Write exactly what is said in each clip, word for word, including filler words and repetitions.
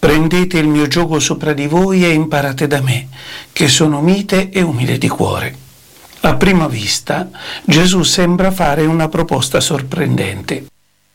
Prendete il mio giogo sopra di voi e imparate da me, che sono mite e umile di cuore. A prima vista, Gesù sembra fare una proposta sorprendente.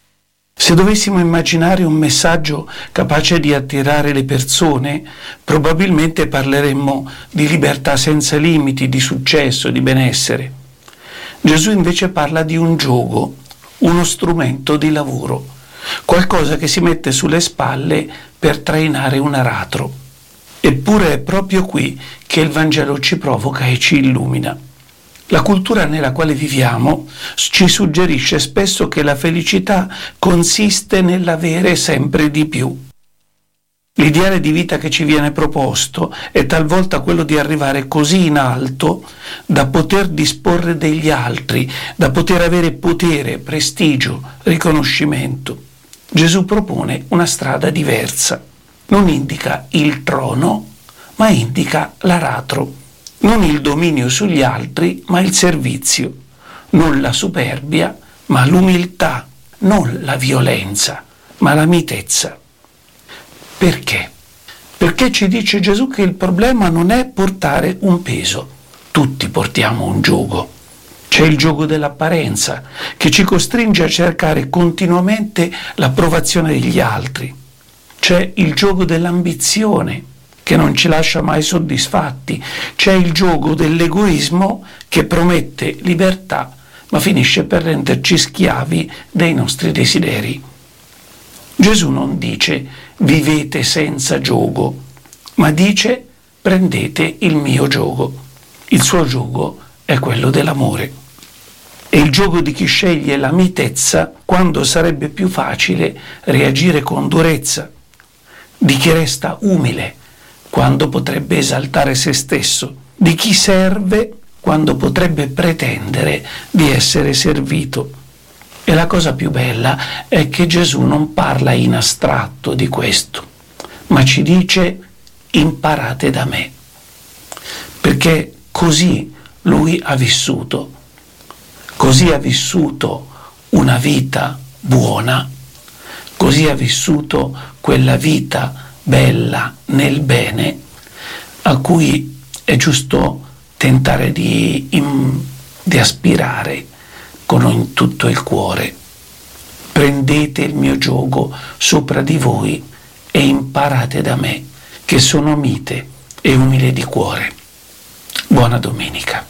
Se dovessimo immaginare un messaggio capace di attirare le persone, probabilmente parleremmo di libertà senza limiti, di successo, di benessere. Gesù invece parla di un giogo, uno strumento di lavoro, qualcosa che si mette sulle spalle per trainare un aratro. Eppure è proprio qui che il Vangelo ci provoca e ci illumina. La cultura nella quale viviamo ci suggerisce spesso che la felicità consiste nell'avere sempre di più. L'ideale di vita che ci viene proposto è talvolta quello di arrivare così in alto da poter disporre degli altri, da poter avere potere, prestigio, riconoscimento. Gesù propone una strada diversa. Non indica il trono, ma indica l'aratro. Non il dominio sugli altri, ma il servizio. Non la superbia, ma l'umiltà. Non la violenza, ma la mitezza. Perché? Perché ci dice Gesù che il problema non è portare un peso. Tutti portiamo un giogo. C'è il giogo dell'apparenza, che ci costringe a cercare continuamente l'approvazione degli altri. C'è il giogo dell'ambizione, che non ci lascia mai soddisfatti. C'è il giogo dell'egoismo che promette libertà, ma finisce per renderci schiavi dei nostri desideri. Gesù non dice vivete senza giogo, ma dice prendete il mio giogo. Il suo giogo è quello dell'amore. È il giogo di chi sceglie la mitezza quando sarebbe più facile reagire con durezza, di chi resta umile quando potrebbe esaltare se stesso, di chi serve quando potrebbe pretendere di essere servito. E la cosa più bella è che Gesù non parla in astratto di questo, ma ci dice imparate da me, perché così lui ha vissuto, così ha vissuto una vita buona, così ha vissuto quella vita bella nel bene a cui è giusto tentare di, in, di aspirare con tutto il cuore. Prendete il mio giogo sopra di voi e imparate da me, che sono mite e umile di cuore. Buona domenica.